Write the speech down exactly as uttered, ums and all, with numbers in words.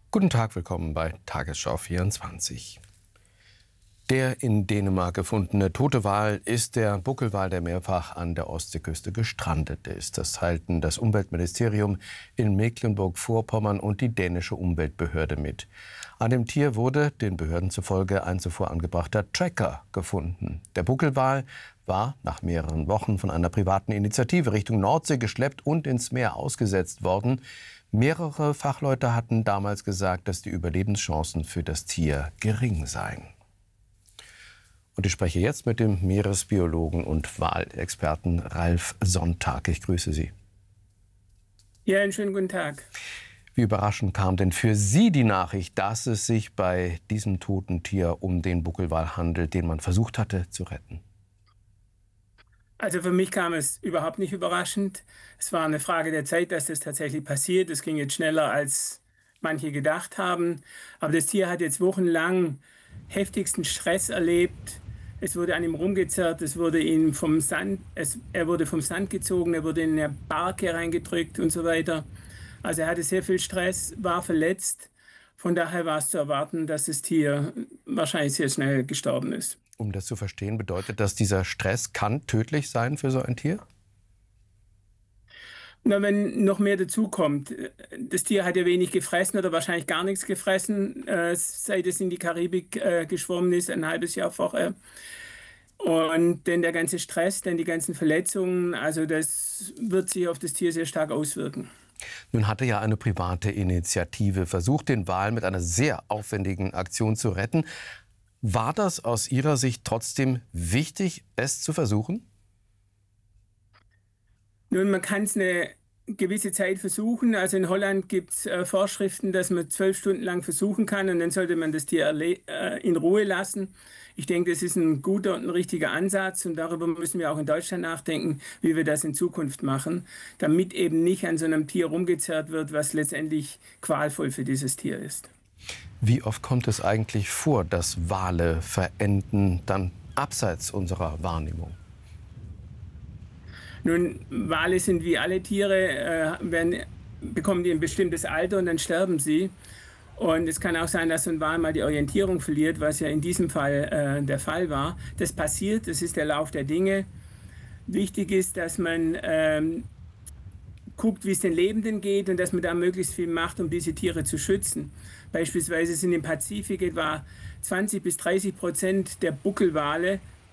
Guten Tag, willkommen bei Tagesschau vierundzwanzig. Der in Dänemark gefundene tote Wal ist der Buckelwal, der mehrfach an der Ostseeküste gestrandet ist. Das teilten das Umweltministerium in Mecklenburg-Vorpommern und die dänische Umweltbehörde mit. An dem Tier wurde den Behörden zufolge ein zuvor angebrachter Tracker gefunden. Der Buckelwal war nach mehreren Wochen von einer privaten Initiative Richtung Nordsee geschleppt und ins Meer ausgesetzt worden. Mehrere Fachleute hatten damals gesagt, dass die Überlebenschancen für das Tier gering seien. Und ich spreche jetzt mit dem Meeresbiologen und Walexperten Ralf Sonntag. Ich grüße Sie. Ja, einen schönen guten Tag. Wie überraschend kam denn für Sie die Nachricht, dass es sich bei diesem toten Tier um den Buckelwal handelt, den man versucht hatte zu retten? Also für mich kam es überhaupt nicht überraschend. Es war eine Frage der Zeit, dass das tatsächlich passiert. Es ging jetzt schneller, als manche gedacht haben. Aber das Tier hat jetzt wochenlang heftigsten Stress erlebt. Es wurde an ihm rumgezerrt, es wurde ihn vom Sand, es, er wurde vom Sand gezogen, er wurde in eine Barke reingedrückt und so weiter. Also er hatte sehr viel Stress, war verletzt. Von daher war es zu erwarten, dass das Tier wahrscheinlich sehr schnell gestorben ist. Um das zu verstehen, bedeutet das, dieser Stress kann tödlich sein für so ein Tier? Na, wenn noch mehr dazukommt, das Tier hat ja wenig gefressen oder wahrscheinlich gar nichts gefressen, äh, seit es in die Karibik äh, geschwommen ist, ein halbes Jahr vorher. Und denn der ganze Stress, denn die ganzen Verletzungen, also das wird sich auf das Tier sehr stark auswirken. Nun hatte ja eine private Initiative versucht, den Wal mit einer sehr aufwendigen Aktion zu retten. War das aus Ihrer Sicht trotzdem wichtig, es zu versuchen? Nun, man kann es eine gewisse Zeit versuchen. Also in Holland gibt es äh, Vorschriften, dass man zwölf Stunden lang versuchen kann und dann sollte man das Tier äh, in Ruhe lassen. Ich denke, das ist ein guter und ein richtiger Ansatz und darüber müssen wir auch in Deutschland nachdenken, wie wir das in Zukunft machen, damit eben nicht an so einem Tier rumgezerrt wird, was letztendlich qualvoll für dieses Tier ist. Wie oft kommt es eigentlich vor, dass Wale verenden, dann abseits unserer Wahrnehmung? Nun, Wale sind wie alle Tiere, äh, werden, bekommen die ein bestimmtes Alter und dann sterben sie. Und es kann auch sein, dass so ein Wal mal die Orientierung verliert, was ja in diesem Fall äh, der Fall war. Das passiert, das ist der Lauf der Dinge. Wichtig ist, dass man ähm, guckt, wie es den Lebenden geht und dass man da möglichst viel macht, um diese Tiere zu schützen. Beispielsweise sind im Pazifik etwa zwanzig bis dreißig Prozent der Buckelwale